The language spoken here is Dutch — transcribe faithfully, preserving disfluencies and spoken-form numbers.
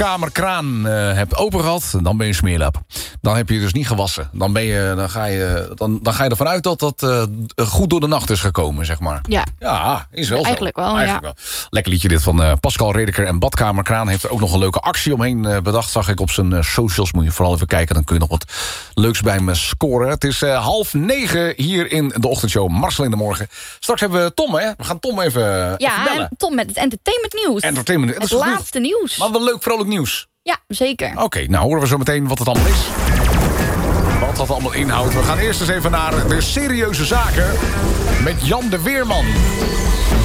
badkamerkraan uh, hebt open gehad, dan ben je smeerlap. Dan heb je dus niet gewassen. Dan, ben je, dan, ga, je, dan, dan ga je ervan uit dat dat uh, goed door de nacht is gekomen, zeg maar. Ja, ja is wel eigenlijk zo. wel, Eigenlijk ja. wel. Lekker liedje dit van uh, Pascal Redeker en Badkamerkraan. Heeft er ook nog een leuke actie omheen uh, bedacht. Zag ik op zijn uh, socials. Moet je vooral even kijken. Dan kun je nog wat leuks bij me scoren. Het is uh, half negen hier in de ochtendshow Marcel in de Morgen. Straks hebben we Tom, hè? We gaan Tom even, uh, ja, even bellen. en Tom met het entertainment nieuws. Entertainment. Het laatste nieuws. Maar wel leuk, vrolijk nieuws. Ja, zeker. Oké, okay, nou horen we zo meteen wat het allemaal is. Wat dat allemaal inhoudt. We gaan eerst eens even naar de serieuze zaken met Jan de Weerman.